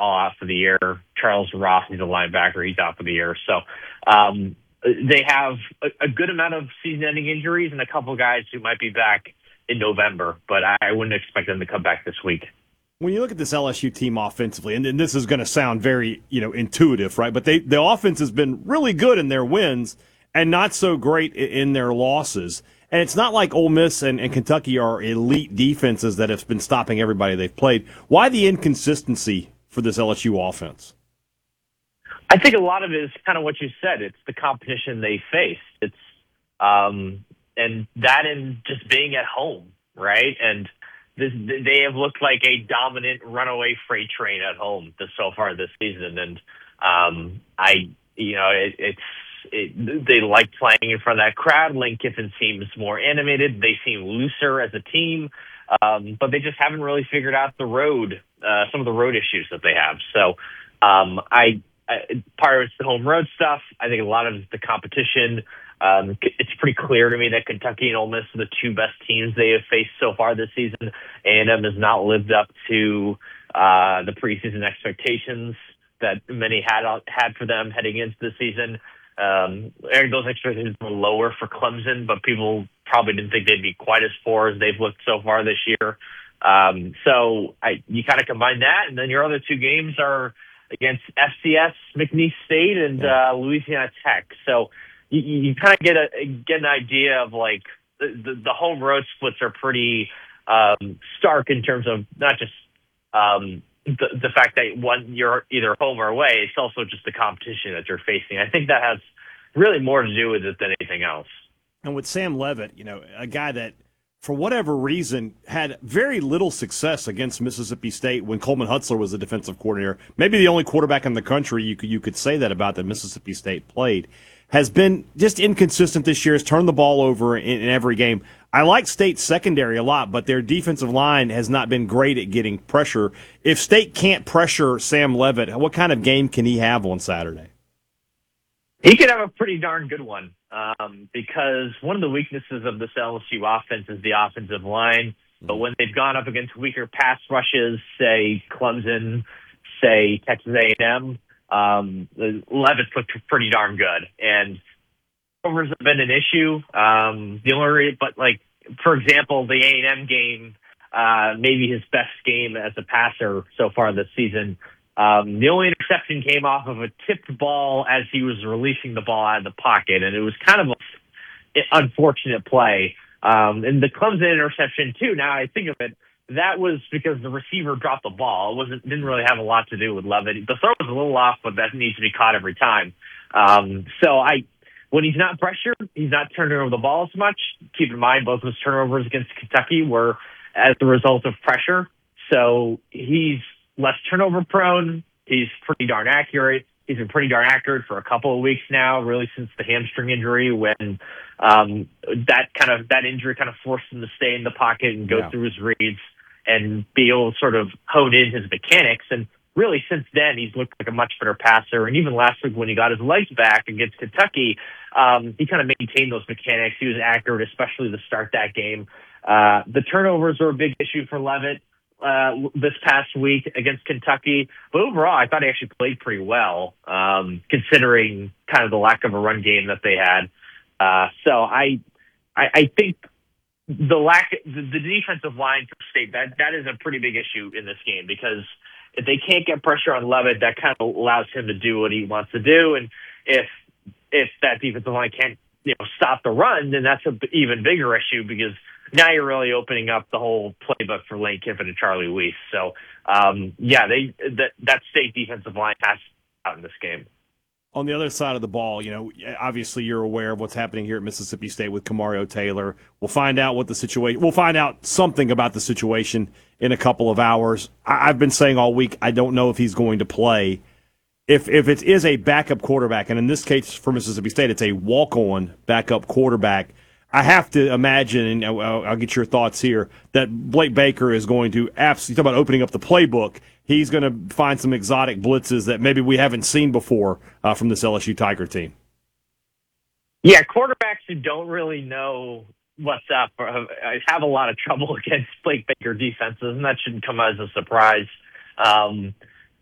all out for the year. Charles Ross, he's a linebacker, he's out for the year. So they have a good amount of season-ending injuries and a couple of guys who might be back in November, but I wouldn't expect them to come back this week. When you look at this LSU team offensively, and this is going to sound very, intuitive, right? But the offense has been really good in their wins and not so great in their losses. And it's not like Ole Miss and Kentucky are elite defenses that have been stopping everybody they've played. Why the inconsistency for this LSU offense? I think a lot of it is kind of what you said. It's the competition they face. It's and that and just being at home, right? And they have looked like a dominant runaway freight train at home so far this season. And they like playing in front of that crowd. Lane Kiffin seems more animated. They seem looser as a team, but they just haven't really figured out some of the road issues that they have. So part of it's the home road stuff. I think a lot of it's the competition. It's pretty clear to me that Kentucky and Ole Miss are the two best teams they have faced so far this season. A&M has not lived up to the preseason expectations that many had for them heading into the season. Those expectations were lower for Clemson, but people probably didn't think they'd be quite as poor as they've looked so far this year. So you kind of combine that, and then your other two games are against FCS, McNeese State, and Louisiana Tech. So you kind of get an idea of like the home road splits are pretty stark in terms of not just the fact that you're either home or away. It's also just the competition that you're facing. I think that has really more to do with it than anything else. And with Sam Leavitt, a guy that for whatever reason had very little success against Mississippi State when Coleman Hutzler was the defensive coordinator. Maybe the only quarterback in the country you could say that about that Mississippi State played. Has been just inconsistent this year, has turned the ball over in every game. I like State's secondary a lot, but their defensive line has not been great at getting pressure. If State can't pressure Sam Leavitt, what kind of game can he have on Saturday? He could have a pretty darn good one because one of the weaknesses of this LSU offense is the offensive line. But when they've gone up against weaker pass rushes, say Clemson, say Texas A&M, Leavitt's looked pretty darn good, and overs have been an issue. For example, the A&M game, maybe his best game as a passer so far this season. The only interception came off of a tipped ball as he was releasing the ball out of the pocket, and it was kind of an unfortunate play. And the Clemson interception too. Now I think of it. That was because the receiver dropped the ball. It didn't really have a lot to do with Leavitt. The throw was a little off, but that needs to be caught every time. When he's not pressured, he's not turning over the ball as much. Keep in mind, both of his turnovers against Kentucky were as the result of pressure. So he's less turnover prone. He's pretty darn accurate. He's been pretty darn accurate for a couple of weeks now, really since the hamstring injury, when that injury kind of forced him to stay in the pocket and go through his reads and be able to sort of hone in his mechanics. And really since then, he's looked like a much better passer. And even last week when he got his legs back against Kentucky, he kind of maintained those mechanics. He was accurate, especially to start that game. The turnovers were a big issue for Leavitt this past week against Kentucky. But overall, I thought he actually played pretty well, considering kind of the lack of a run game that they had. So I think the defensive line for State, that is a pretty big issue in this game, because if they can't get pressure on Leavitt, that kind of allows him to do what he wants to do. And if that defensive line can't stop the run, then that's an even bigger issue, because now you're really opening up the whole playbook for Lane Kiffin and Charlie Weis. So that State defensive line has to out in this game. On the other side of the ball, obviously you're aware of what's happening here at Mississippi State with Kamario Taylor. We'll find out We'll find out something about the situation in a couple of hours. I've been saying all week I don't know if he's going to play. If it is a backup quarterback, and in this case for Mississippi State, it's a walk-on backup quarterback, I have to imagine, and I'll get your thoughts here, that Blake Baker is going to absolutely, talk about opening up the playbook, he's going to find some exotic blitzes that maybe we haven't seen before from this LSU Tiger team. Yeah, quarterbacks who don't really know what's up have a lot of trouble against Blake Baker defenses, and that shouldn't come as a surprise.